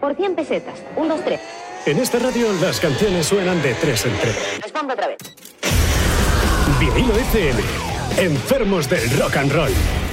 Por 100 pesetas. 1, 2, 3. En esta radio las canciones suenan de 3 en 3. Responde otra vez. Vinilo FM. Enfermos del rock and roll.